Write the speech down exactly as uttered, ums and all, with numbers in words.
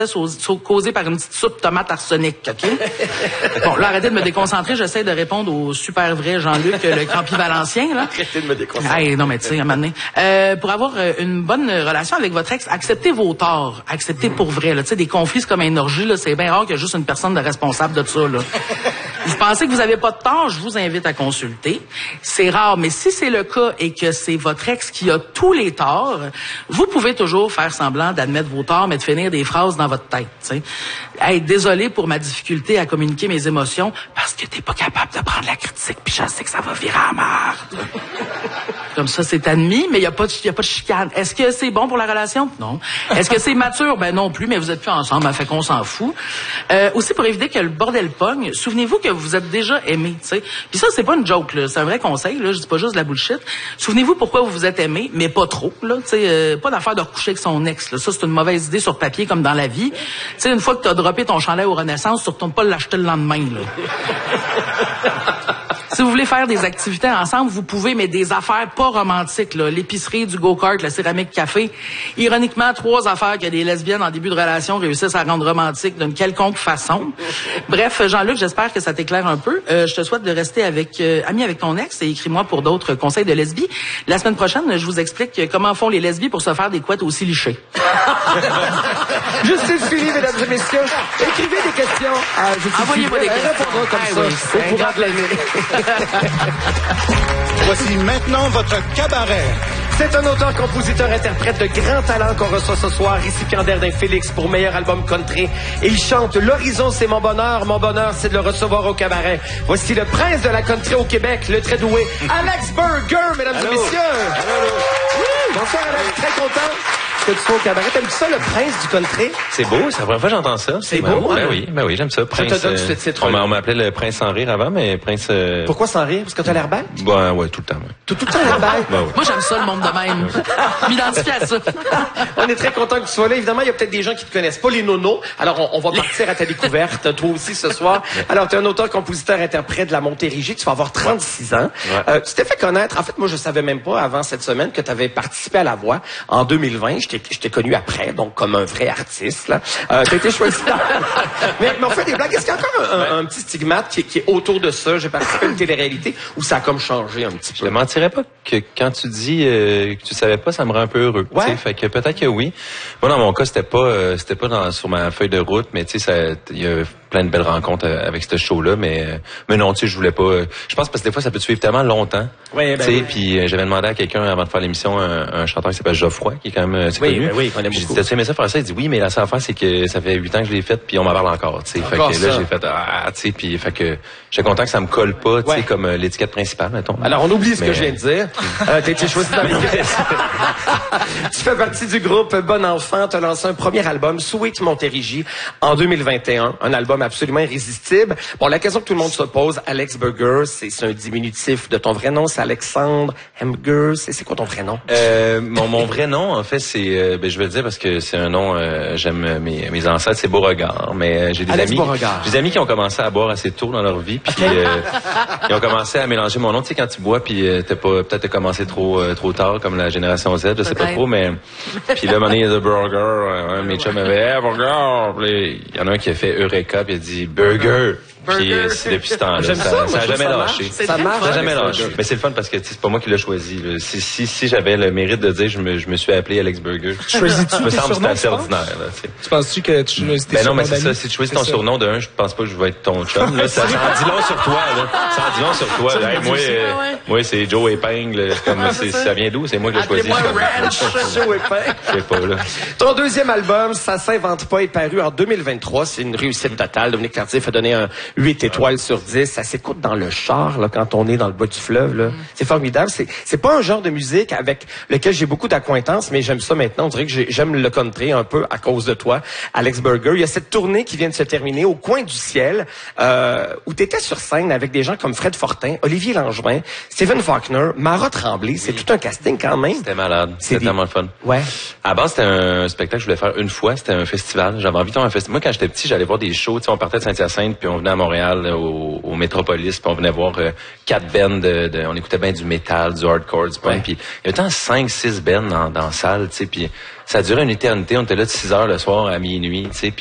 causé par une petite soupe de tomate arsenic, OK? Bon, là, arrêtez de me déconcentrer, j'essaie de répondre au super vrai Jean-Luc, le Campi Valencien, là. Arrêtez de me déconcentrer. Hey, non, mais tu sais, à un moment donné. Euh, pour avoir une bonne relation avec votre ex, acceptez vos torts. Acceptez pour vrai, là. Tu sais, des conflits, c'est comme une orgie, là. C'est bien rare qu'il y ait juste une personne de responsable de ça, là. Vous pensez que vous avez pas de tort, je vous invite à consulter. C'est rare, mais si c'est le cas et que c'est votre ex qui a tous les torts, vous pouvez toujours faire semblant d'admettre vos torts, mais de finir des phrases dans votre tête, tu sais. Hey, désolé pour ma difficulté à communiquer mes émotions parce que t'es pas capable de prendre la critique, puis je sais que ça va virer à marde. Comme ça, c'est admis, mais il y a pas de, y a pas de chicane. Est-ce que c'est bon pour la relation? Non. Est-ce que c'est mature? Ben non plus, mais vous êtes plus ensemble, ça fait qu'on s'en fout. Euh, aussi, pour éviter que le bordel pogne, souvenez-vous que vous êtes déjà aimé, tu sais. Puis ça, c'est pas une joke, là. C'est un vrai conseil, là. Je dis pas juste de la bullshit. Souvenez-vous pourquoi vous vous êtes aimé, mais pas trop, là. Tu sais, euh, pas d'affaire de recoucher avec son ex, là. Ça, c'est une mauvaise idée sur papier, comme dans la vie. Tu sais, une fois que t'as droppé ton chandail au Renaissance, tu retournes pas l'acheter le lendemain, là. Si vous voulez faire des activités ensemble, vous pouvez, mais des affaires pas romantiques, là. L'épicerie, du go-kart, la céramique café. Ironiquement, trois affaires que des lesbiennes en début de relation réussissent à rendre romantiques d'une quelconque façon. Bref, Jean-Luc, j'espère que ça t'éclaire un peu. Euh, je te souhaite de rester avec euh, ami avec ton ex et écris-moi pour d'autres conseils de lesbie. La semaine prochaine, je vous explique comment font les lesbies pour se faire des couettes aussi lichées. Justice Philly, mesdames et messieurs. Écrivez des questions à Justice Envoyez-moi des questions. répondra comme Ah, ça oui, au courant de l'année. Voici maintenant votre cabaret. C'est un auteur-compositeur-interprète de grand talent qu'on reçoit ce soir, récipiendaire d'un Félix pour meilleur album country. Et il chante « L'horizon, c'est mon bonheur. Mon bonheur, c'est de le recevoir au cabaret. » Voici le prince de la country au Québec, le très doué Alex Burger, mesdames Allô. et messieurs. Allô. Bonsoir, Alex. Très content que tu sois au cabaret. T'aimes ça, le prince du country? C'est beau, c'est la première fois que j'entends ça. C'est ben, beau, Ben hein? oui, ben oui, j'aime ça. Prince, te donne euh, ce titre-là. on m'a- on m'appelait le prince sans rire avant, mais prince... Euh... Pourquoi sans rire? Parce que t'as l'air bête? Ben ouais, tout le temps. Ouais. Tout, tout le temps l'air bête? Ben ouais. Moi, j'aime ça, le monde de même. M'identifie à ça. On est très content que tu sois là. Évidemment, il y a peut-être des gens qui te connaissent pas, les nonos. Alors, on, on va partir à ta découverte, toi aussi, ce soir. Alors, tu es un auteur, compositeur, interprète de la Montérégie. Tu vas avoir trente-six ans. Ouais. Euh, tu t'es fait connaître. En fait, moi, je savais même pas avant cette semaine que tu avais participé à La Voix en deux mille vingt. Je t'ai, je t'ai connu après, donc comme un vrai artiste, là. Euh, t'as été choisi. mais, mais on fait des blagues. Est-ce qu'il y a encore un, un, un petit stigmate qui, qui est autour de ça? J'ai participé à une télé-réalité où ça a comme changé un petit Je peu. te mentirais pas que quand tu dis euh, que tu savais pas, ça me rend un peu heureux. Ouais. Tu sais, fait que peut-être que oui. Moi, dans mon cas, c'était pas, euh, c'était pas dans, sur ma feuille de route, mais tu sais, ça, il y a plein de belles rencontres euh, avec ce show-là, mais euh, mais non, tu sais, je voulais pas. Euh, je pense parce que des fois, ça peut te suivre tellement longtemps. Oui, ben tu sais, oui. puis euh, j'avais demandé à quelqu'un avant de faire l'émission, un, un chanteur qui s'appelle Geoffroy, qui est quand même euh, c'est Oui, connu. ben oui, qu'on aime J'ai dit, beaucoup. t'as-tu aimé ça faire ça? Il dit oui, mais la seule affaire, c'est que ça fait huit ans que je l'ai fait, puis on m'en parle encore. Tu sais, fait Encore que là, ça. j'ai fait ah, tu sais, puis fait que j'étais content que ça me colle pas, tu sais, Ouais. comme euh, l'étiquette principale, mettons. Alors, on oublie ce Mais- que je viens de dire. Euh, t'as été choisi dans l'équipe. Tu fais partie du groupe Bon Enfant. Tu as lancé un premier album, Sweet Montérégie, en deux mille vingt et un. Un album absolument irrésistible. Bon, la question que tout le monde se pose, Alex Burger, c'est, c'est un diminutif de ton vrai nom. C'est Alexandre Hamburger. C'est, c'est quoi ton vrai nom? Euh, mon, mon vrai nom, en fait, c'est, euh, ben, je vais le dire parce que c'est un nom, euh, j'aime euh, mes, mes ancêtres, c'est Beauregard, mais euh, j'ai des Alex amis, Beauregard. j'ai des amis qui ont commencé à boire assez tôt dans leur vie, puis euh, ils ont commencé à mélanger mon nom. Tu sais, quand tu bois, puis euh, t'as pas, peut-être t'as commencé trop, euh, trop tard, comme la génération Z, je sais pas Peut-être. trop, mais puis là, à un moment donné, il y a The Burger, euh, un de mes chums avait, hey, Burger, Puis là, il y en a un qui a fait Eureka, puis il a dit Burger. Puis Burger. euh, c'est depuis ce temps-là, J'aime ça, ça, moi, ça a je trouve jamais ça lâché. marche. C'est Ça très marche. fun. Ça a jamais Alex lâché. Burger. Mais c'est le fun parce que tu sais, c'est pas moi qui l'ai choisi. Là. Si, si, si j'avais le mérite de dire je me, je me suis appelé Alex Burger, Choisis-tu me tes semble que c'est surnoms, assez tu penses? ordinaire. Là, tu sais. Tu penses-tu que tu choisis tes Ben non, mais surnoms c'est ça. d'amis? Si tu choisis C'est ton ça. surnom d'un, je pense pas que je vais être ton chum. Là, ça, ça en dit long sur toi. Là. Ça en dit long sur toi. Là. Hey, moi, euh, ouais. moi, c'est Joe Épingle. Comme, c'est, ça vient d'où? C'est moi qui l'ai choisi. Appelez-moi Ranch. Chaud et fin. Je sais pas, là. Ton deuxième album, Ça s'invente pas, est paru en deux mille vingt-trois. C'est une réussite totale. Dominique Cartier fait donner un huit étoiles sur dix. Ça s'écoute dans le char, là, quand on est dans le bas du fleuve, là. C'est formidable. C'est, c'est pas un genre de musique avec lequel j'ai beaucoup d'acquaintance, mais j'aime ça maintenant. On dirait que j'ai- j'aime le country un peu à cause de toi, Alex Burger. Il y a cette tournée qui vient de se terminer au Coin du Ciel, euh, où tu étais sur scène avec des gens comme Fred Fortin, Olivier Langevin, Stephen Faulkner, Mara Tremblay. C'est tout un casting quand même. C'était malade. C'est C'était des- tellement le fun. Ouais. À la base, c'était un spectacle que je voulais faire une fois. C'était un festival. J'avais envie de faire un festival. Moi, quand j'étais petit, j'allais voir des shows. Tu sais, on partait de Saint-Hyacinthe, puis on venait à Montréal, là, au, au Métropolis, puis on venait voir euh, quatre bands de, de... On écoutait bien du métal, du hardcore, du punk, puis il y avait tant cinq, six bands dans, dans la salle, tu sais, puis ça a duré une éternité. On était là de six heures le soir à minuit, tu sais.